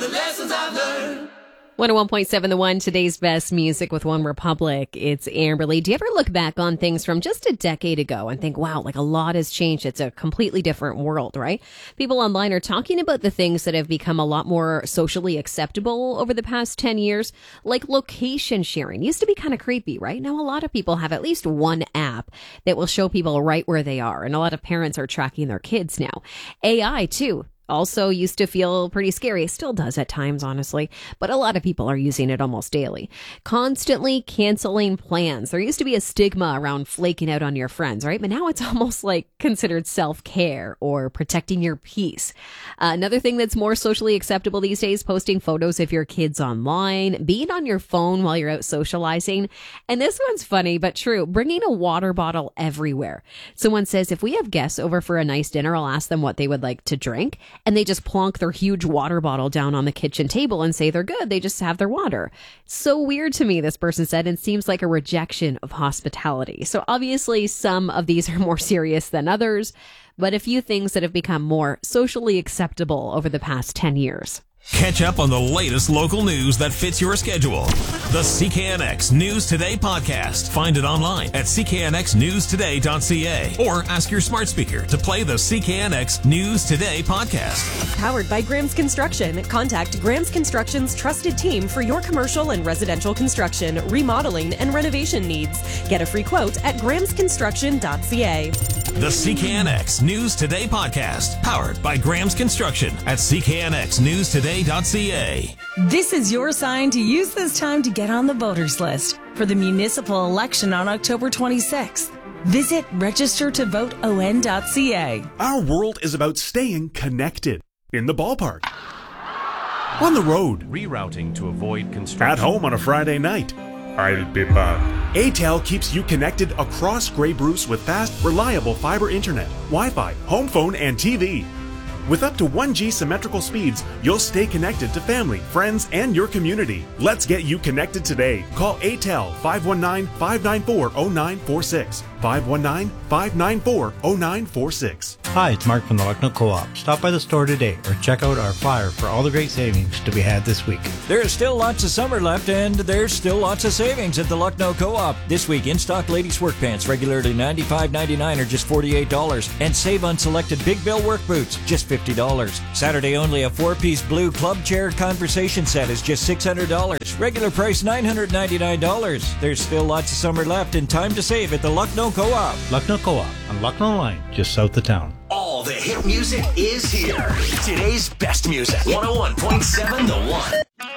the lessons I've learned. 101.7 The One, today's best music with One Republic. It's Amberly. Do you ever look back on things from just a decade ago and think, wow, like a lot has changed. It's a completely different world, right? People online are talking about the things that have become a lot more socially acceptable over the past 10 years, like location sharing. Used to be kind of creepy, right? Now a lot of people have at least one app that will show people right where they are. And a lot of parents are tracking their kids now. AI too. Also used to feel pretty scary. It still does at times, honestly. But a lot of people are using it almost daily. Constantly canceling plans. There used to be a stigma around flaking out on your friends, right? But now it's almost like considered self-care or protecting your peace. Another thing that's more socially acceptable these days, posting photos of your kids online, being on your phone while you're out socializing. And this one's funny, but true. Bringing a water bottle everywhere. Someone says, if we have guests over for a nice dinner, I'll ask them what they would like to drink. And they just plonk their huge water bottle down on the kitchen table and say they're good. They just have their water. So weird to me, this person said, and seems like a rejection of hospitality. So obviously some of these are more serious than others, but a few things that have become more socially acceptable over the past 10 years. Catch up on the latest local news that fits your schedule. The CKNX News Today podcast. Find it online at cknxnewstoday.ca or ask your smart speaker to play the CKNX News Today podcast. Powered by Graham's Construction. Contact Graham's Construction's trusted team for your commercial and residential construction, remodeling, and renovation needs. Get a free quote at grahamsconstruction.ca. The CKNX News Today podcast. Powered by Graham's Construction at cknxnewstoday.ca. This is your sign to use this time to get on the voters list for the municipal election on October 26th. Visit registertovoteon.ca. Our world is about staying connected. In the ballpark, on the road, rerouting to avoid construction, at home on a Friday night. I'll be back. ATEL keeps you connected across Grey Bruce with fast, reliable fiber internet, Wi-Fi, home phone, and TV. With up to 1G symmetrical speeds, you'll stay connected to family, friends, and your community. Let's get you connected today. Call ATEL 519-594-0946. 519-594-0946. Hi, it's Mark from the Lucknow Co-op. Stop by the store today or check out our flyer for all the great savings to be had this week. There's still lots of summer left, and there's still lots of savings at the Lucknow Co-op. This week, in-stock ladies' work pants, regularly $95.99 or just $48. And save on selected Big Bill work boots, just $50. Saturday only, a 4-piece blue club chair conversation set is just $600. Regular price $999. There's still lots of summer left and time to save at the Lucknow Co-op. Lucknow Co-op on Lucknow Line, just south of town. All the hit music is here. Today's best music. 101.7 The